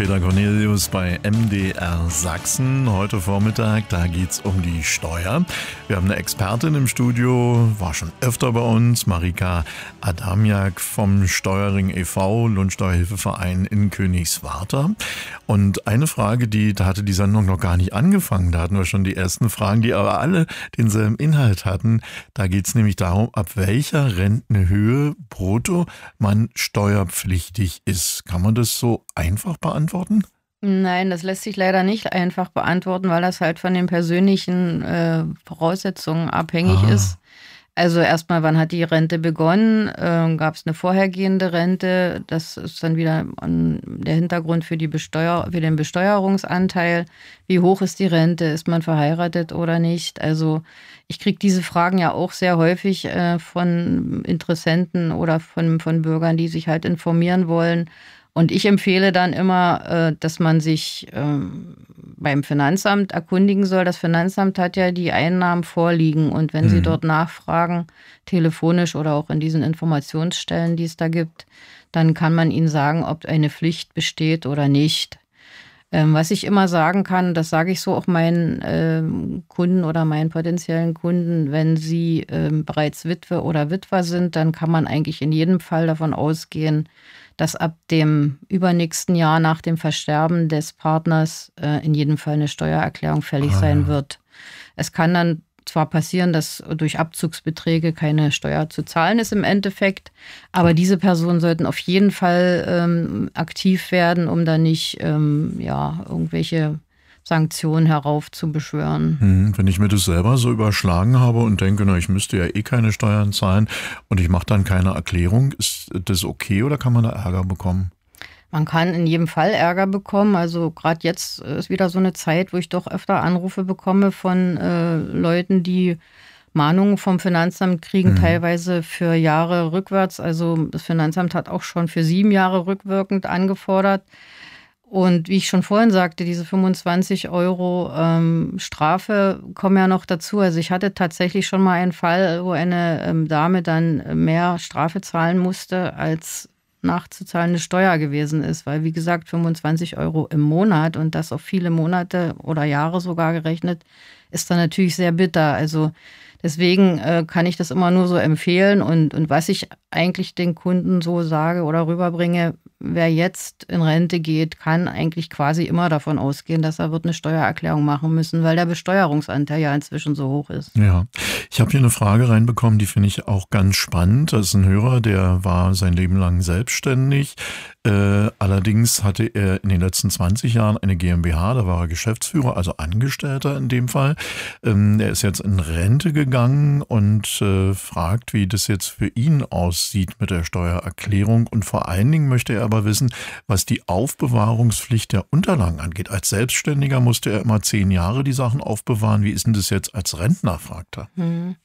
Peter Cornelius bei MDR Sachsen. Heute Vormittag, da geht's um die Steuer. Wir haben eine Expertin im Studio, war schon öfter bei uns, Marika Adamiak vom Steuerring e.V., Lohnsteuerhilfeverein in Königswarter. Und eine Frage, da hatte die Sendung noch gar nicht angefangen. Da hatten wir schon die ersten Fragen, die aber alle denselben Inhalt hatten. Da geht's nämlich darum, ab welcher Rentenhöhe brutto man steuerpflichtig ist. Kann man das so einfach beantworten? Nein, das lässt sich leider nicht einfach beantworten, weil das halt von den persönlichen Voraussetzungen abhängig ist. Also erstmal, wann hat die Rente begonnen? Gab es eine vorhergehende Rente? Das ist dann wieder der Hintergrund für den Besteuerungsanteil. Wie hoch ist die Rente? Ist man verheiratet oder nicht? Also ich kriege diese Fragen ja auch sehr häufig von Interessenten oder von Bürgern, die sich halt informieren wollen. Und ich empfehle dann immer, dass man sich beim Finanzamt erkundigen soll. Das Finanzamt hat ja die Einnahmen vorliegen. Und wenn Sie dort nachfragen, telefonisch oder auch in diesen Informationsstellen, die es da gibt, dann kann man Ihnen sagen, ob eine Pflicht besteht oder nicht. Was ich immer sagen kann, das sage ich so auch meinen Kunden oder meinen potenziellen Kunden, wenn sie bereits Witwe oder Witwer sind, dann kann man eigentlich in jedem Fall davon ausgehen, dass ab dem übernächsten Jahr nach dem Versterben des Partners in jedem Fall eine Steuererklärung fällig sein wird. Es kann dann zwar passieren, dass durch Abzugsbeträge keine Steuer zu zahlen ist im Endeffekt, aber diese Personen sollten auf jeden Fall aktiv werden, um dann nicht irgendwelche Sanktionen heraufzubeschwören. Wenn ich mir das selber so überschlagen habe und denke, ich müsste ja keine Steuern zahlen und ich mache dann keine Erklärung, ist das okay oder kann man da Ärger bekommen? Man kann in jedem Fall Ärger bekommen. Also gerade jetzt ist wieder so eine Zeit, wo ich doch öfter Anrufe bekomme von Leuten, die Mahnungen vom Finanzamt kriegen, teilweise für Jahre rückwärts. Also das Finanzamt hat auch schon für 7 Jahre rückwirkend angefordert. Und wie ich schon vorhin sagte, diese 25 € Strafe kommen ja noch dazu. Also ich hatte tatsächlich schon mal einen Fall, wo eine Dame dann mehr Strafe zahlen musste, als nachzuzahlende Steuer gewesen ist. Weil, wie gesagt, 25 € im Monat und das auf viele Monate oder Jahre sogar gerechnet, ist dann natürlich sehr bitter. Also deswegen kann ich das immer nur so empfehlen. Und was ich eigentlich den Kunden so sage oder rüberbringe, wer jetzt in Rente geht, kann eigentlich quasi immer davon ausgehen, dass er wird eine Steuererklärung machen müssen, weil der Besteuerungsanteil ja inzwischen so hoch ist. Ja, ich habe hier eine Frage reinbekommen, die finde ich auch ganz spannend. Das ist ein Hörer, der war sein Leben lang selbstständig. Allerdings hatte er in den letzten 20 Jahren eine GmbH, da war er Geschäftsführer, also Angestellter in dem Fall. Er ist jetzt in Rente gegangen und fragt, wie das jetzt für ihn aussieht mit der Steuererklärung. Und vor allen Dingen möchte er aber wissen, was die Aufbewahrungspflicht der Unterlagen angeht. Als Selbstständiger musste er immer 10 Jahre die Sachen aufbewahren. Wie ist denn das jetzt als Rentner, fragt er.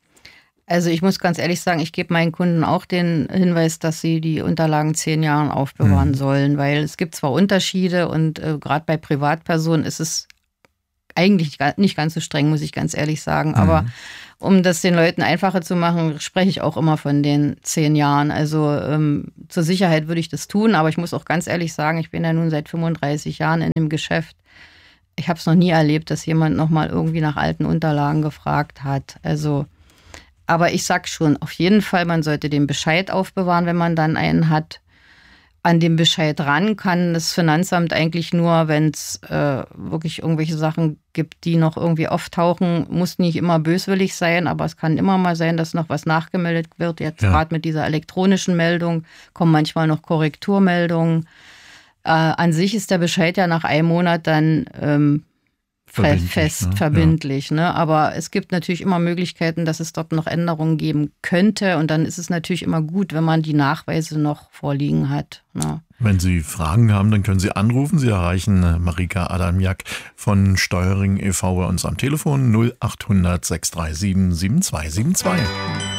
Also ich muss ganz ehrlich sagen, ich gebe meinen Kunden auch den Hinweis, dass sie die Unterlagen 10 Jahre aufbewahren sollen, weil es gibt zwar Unterschiede und gerade bei Privatpersonen ist es eigentlich nicht ganz so streng, muss ich ganz ehrlich sagen. Aber um das den Leuten einfacher zu machen, spreche ich auch immer von den 10 Jahren. Also zur Sicherheit würde ich das tun, aber ich muss auch ganz ehrlich sagen, ich bin ja nun seit 35 Jahren in dem Geschäft. Ich habe es noch nie erlebt, dass jemand nochmal irgendwie nach alten Unterlagen gefragt hat. Also aber ich sag schon, auf jeden Fall, man sollte den Bescheid aufbewahren, wenn man dann einen hat. An dem Bescheid ran kann das Finanzamt eigentlich nur, wenn es wirklich irgendwelche Sachen gibt, die noch irgendwie auftauchen. Muss nicht immer böswillig sein, aber es kann immer mal sein, dass noch was nachgemeldet wird. Jetzt gerade mit dieser elektronischen Meldung kommen manchmal noch Korrekturmeldungen. An sich ist der Bescheid ja nach einem Monat dann verbindlich. Ne? Aber es gibt natürlich immer Möglichkeiten, dass es dort noch Änderungen geben könnte. Und dann ist es natürlich immer gut, wenn man die Nachweise noch vorliegen hat. Ne? Wenn Sie Fragen haben, dann können Sie anrufen. Sie erreichen Marika Adamiak von Steuerring e.V. bei uns am Telefon 0800 637 7272.